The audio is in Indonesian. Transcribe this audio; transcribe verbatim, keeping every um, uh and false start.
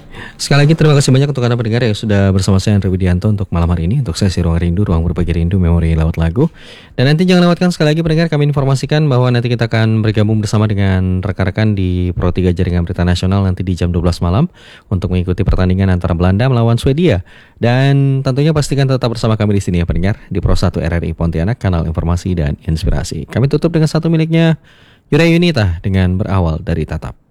Sekali lagi terima kasih banyak untuk Anda pendengar yang sudah bersama saya Andre Widianto untuk malam hari ini. Untuk sesi Ruang Rindu, Ruang Berbagi Rindu, Memori Lewat Lagu. Dan nanti jangan lewatkan sekali lagi pendengar, kami informasikan bahwa nanti kita akan bergabung bersama dengan rekan-rekan di Pro tiga Jaringan Berita Nasional nanti di jam dua belas malam untuk mengikuti pertandingan antara Belanda melawan Swedia. Dan tentunya pastikan tetap bersama kami di sini ya pendengar, di Pro satu R R I Pontianak, kanal informasi dan inspirasi. Kami tutup dengan satu miliknya Yura Yunita dengan Berawal dari Tatap.